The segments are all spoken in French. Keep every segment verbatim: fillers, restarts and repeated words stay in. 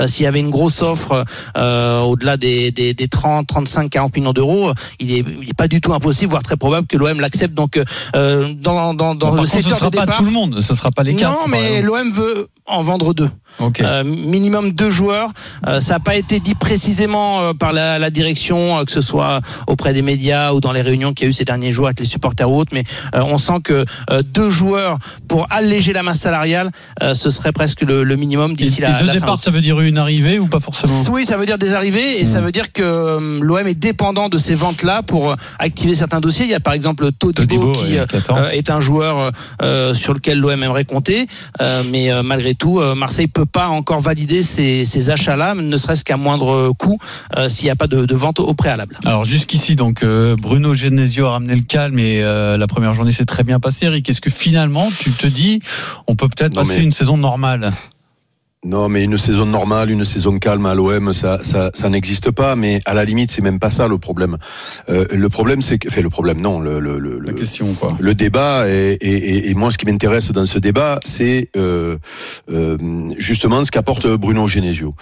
euh, s'il y avait une grosse offre euh, au-delà des, des, des trente, trente-cinq, quarante millions d'euros, il est, il est pas du tout impossible, voire très probable que l'O M l'accepte. Donc euh, dans, dans, dans bon, le par contre, secteur ce sera de pas départ, tout le monde, ce sera pas les quatre. Non, mais l'O M veut en vendre deux. Okay. Euh, minimum deux joueurs. Euh, ça n'a pas été dit précisément euh, par la, la direction, euh, que ce soit auprès des médias ou dans les réunions qu'il y a eu ces derniers jours avec les supporters ou autres, mais euh, on sent que euh, deux joueurs pour alléger la masse salariale, euh, ce serait presque le, le minimum d'ici et, la, et deux la départs, fin. Ça veut dire une arrivée ou pas forcément? Oui, ça veut dire des arrivées et mmh. ça veut dire que euh, l'O M est dépendant de ces ventes-là pour euh, activer certains dossiers. Il y a par exemple Todibo, Todibo qui ouais, euh, est un joueur euh, sur lequel l'O M aimerait compter, euh, mais euh, malgré tout, euh, Marseille peut pas encore valider ces, ces achats-là, ne serait-ce qu'à moindre coût, euh, s'il n'y a pas de, de vente au préalable. Alors jusqu'ici, donc euh, Bruno Genesio a ramené le calme et euh, la première journée s'est très bien passée. Eric, est-ce que finalement, tu te dis, on peut peut-être non passer mais... une saison normale? Non, mais une saison normale, une saison calme à l'O M, ça, ça, ça n'existe pas. Mais à la limite, c'est même pas ça le problème. Euh, le problème, c'est que, enfin, le problème, non, le, le, le, la question, quoi. Le débat et, et, et moi, ce qui m'intéresse dans ce débat, c'est euh, euh, justement ce qu'apporte Bruno Genesio.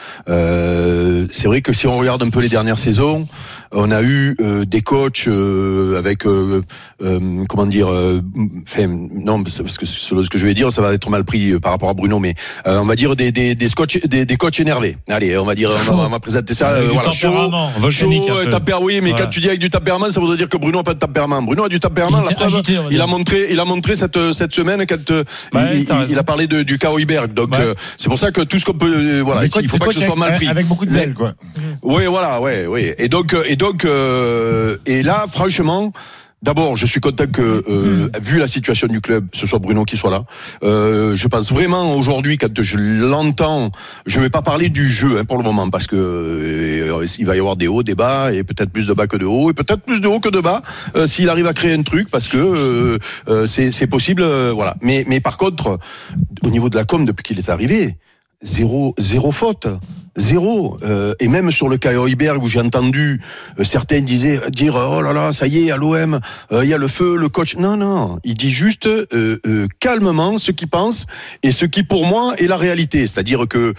Euh, c'est vrai que si on regarde un peu les dernières saisons, on a eu euh, des coachs euh, avec, euh, euh, comment dire, euh, enfin, non, parce que ce que je vais dire, ça va être mal pris par rapport à Bruno, mais euh, on va dire des, des Des, scotch, des, des coachs énervés. Allez, on va dire, on va, on va présenter ça. Euh, voilà, chaud, chaud, tempér, oui, mais voilà. Quand tu dis avec du tempérament, ça veut dire que Bruno n'a pas de tempérament. Bruno a du tempérament. La preuve, agité, il a montré, il a montré cette cette semaine quand euh, ouais, il, il, il a parlé de, du cas Højbjerg. Donc ouais. euh, c'est pour ça que tout ce qu'on peut, euh, voilà, il faut pas que ce soit mal pris. Avec beaucoup de zèle, quoi. Oui, voilà, ouais, oui. Et donc, et donc, euh, et là, franchement. D'abord, je suis content que, euh, vu la situation du club, ce soit Bruno qui soit là. Euh, je pense vraiment aujourd'hui, quand je l'entends, je vais pas parler du jeu hein, pour le moment, parce que euh, il va y avoir des hauts, des bas, et peut-être plus de bas que de hauts, et peut-être plus de hauts que de bas, euh, s'il arrive à créer un truc, parce que euh, euh, c'est, c'est possible, euh, voilà. Mais, mais par contre, au niveau de la com, depuis qu'il est arrivé, zéro, zéro faute. Zéro. Euh, et même sur le cas Højbjerg où j'ai entendu euh, certains disaient, dire oh là là, ça y est, à l'O M, il euh, y a le feu, le coach. Non, non. Il dit juste euh, euh, calmement ce qu'il pense et ce qui pour moi est la réalité. C'est-à-dire que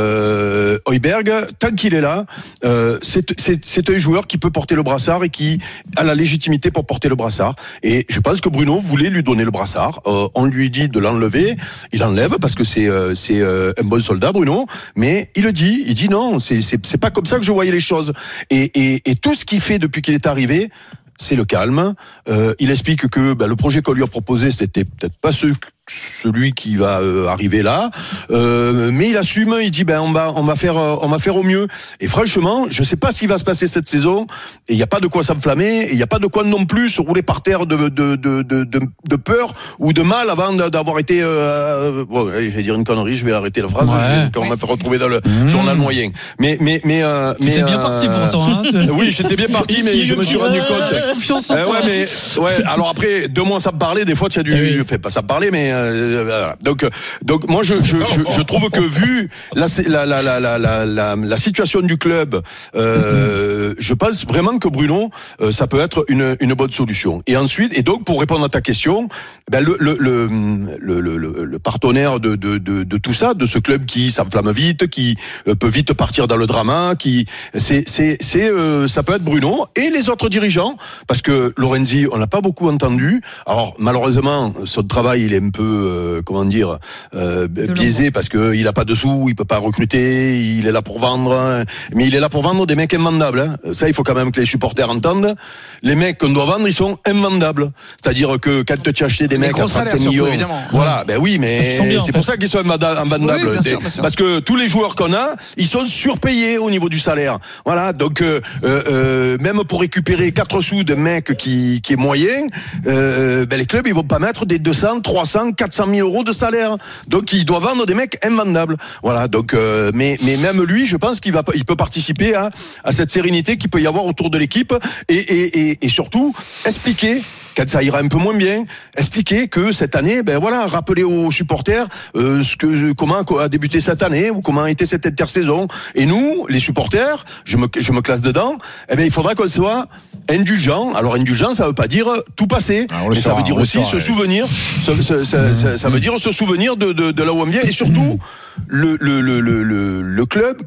euh, Højbjerg, tant qu'il est là, euh, c'est, c'est, c'est un joueur qui peut porter le brassard et qui a la légitimité pour porter le brassard. Et je pense que Bruno voulait lui donner le brassard. Euh, on lui dit de l'enlever. Il enlève parce que c'est, euh, c'est euh, un bon soldat, Bruno. Mais il le dit. Il dit non, c'est, c'est, c'est pas comme ça que je voyais les choses. Et, et, et tout ce qu'il fait depuis qu'il est arrivé, c'est le calme. Euh, il explique que bah, le projet qu'on lui a proposé, c'était peut-être pas ce, celui qui va euh, arriver là, euh, mais il assume. Il dit ben on va on va faire euh, on va faire au mieux. Et franchement, je sais pas s'il va se passer cette saison. Et il y a pas de quoi s'enflammer. Et il y a pas de quoi non plus se rouler par terre de de de de de, de peur ou de mal avant d'avoir été. Euh, bon, allez, je vais dire une connerie. Je vais arrêter la phrase. Ouais. Quand on m'a fait retrouver dans le mmh. journal moyen. Mais mais mais euh, mais c'est bien euh, parti pourtant. Hein. Oui, j'étais bien parti, mais je me suis rendu compte. Confiance en euh, ouais, mais ouais. Alors après deux mois ça me parlait. Des fois, tu as du, fait pas ça me parlait, mais euh, voilà. Donc donc moi je je je, je trouve que vu la la la la la la la, la situation du club, euh, je pense vraiment que Bruno, euh, ça peut être une une bonne solution. Et ensuite, et donc pour répondre à ta question, ben le le le le, le, le partenaire de, de de de tout ça, de ce club qui s'enflamme vite, qui peut vite partir dans le drama, qui c'est c'est c'est euh, ça peut être Bruno et les autres dirigeants, parce que Lorenzi, on l'a pas beaucoup entendu. Alors malheureusement, son travail il est un peu euh, comment dire euh, biaisé parce que il a pas de sous, il peut pas recruter, il est là pour vendre, mais il est là pour vendre des mecs invendables. Hein. Ça, il faut quand même que les supporters entendent. Les mecs qu'on doit vendre, ils sont invendables. C'est-à-dire que quand tu as acheté des mecs à trente-cinq millions, surtout, voilà, ben oui, mais bien, c'est pour ça qu'ils sont invendables. Oui, sûr, parce que tous les joueurs qu'on a, ils sont surpayés au niveau du salaire. Voilà, donc euh, euh, même pour récupérer quatre sous de mec qui qui est moyen, euh, ben les clubs ils vont pas mettre des deux cents, trois cents, quatre cent mille euros de salaire. Donc il doit vendre des mecs invendables. Voilà, donc euh, mais mais même lui, je pense qu'il va il peut participer à à cette sérénité qu'il peut y avoir autour de l'équipe et et et, et surtout expliquer quand ça ira un peu moins bien, expliquer que cette année, ben voilà, rappeler aux supporters euh, ce que comment a débuté cette année ou comment a été cette intersaison. Et nous, les supporters, je me je me classe dedans. Eh ben il faudra qu'on soit indulgent. Alors indulgent, ça veut pas dire tout passer, ah, mais ça veut dire aussi se souvenir. Se, se, se, se, ça veut dire se souvenir de de, de là où on vient et surtout le le le le le club